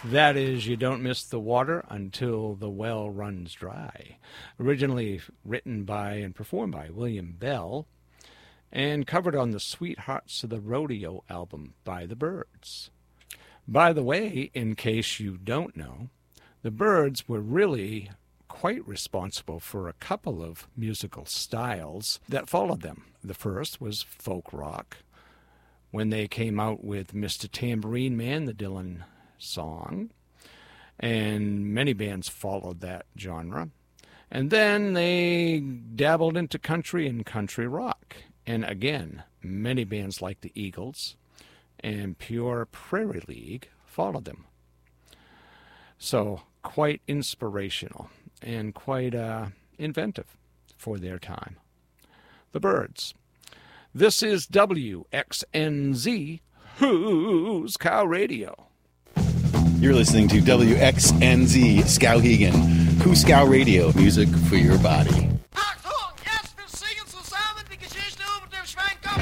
That is, you don't miss the water until the well runs dry. Originally written by and performed by William Bell, and covered on the Sweethearts of the Rodeo album by the Byrds. By the way, in case you don't know, the Byrds were really quite responsible for a couple of musical styles that followed them. The first was folk rock, when they came out with Mr. Tambourine Man, the Dylan song, and many bands followed that genre. And then they dabbled into country and country rock. And again, many bands like the Eagles and Pure Prairie League followed them. So quite inspirational and quite inventive for their time. The Byrds. This is WXNZ, Who's Cow Radio. You're listening to WXNZ Skowhegan, Who's Cow Radio, music for your body.